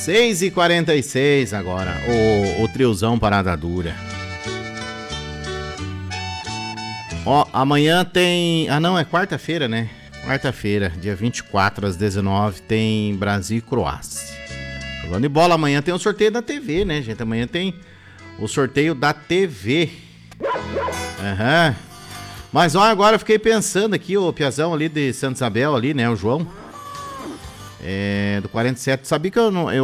6h46 agora, o triozão Parada Dura. Ó, amanhã tem... Ah, não, é quarta-feira, né? Quarta-feira, dia 24 às 19 tem Brasil e Croácia. Jogando de bola, amanhã tem o sorteio da TV, né, gente? Amanhã tem o sorteio da TV. Aham. Mas ó, agora eu fiquei pensando aqui, o piazão ali de Santa Isabel ali, né, o João. Do 47. Sabia que eu